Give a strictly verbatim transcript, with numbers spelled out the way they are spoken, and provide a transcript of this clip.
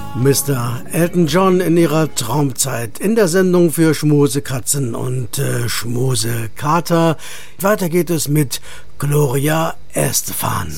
Mister Elton John in ihrer Traumzeit in der Sendung für Schmusekatzen und äh, Schmusekater. Weiter geht es mit Gloria Estefan.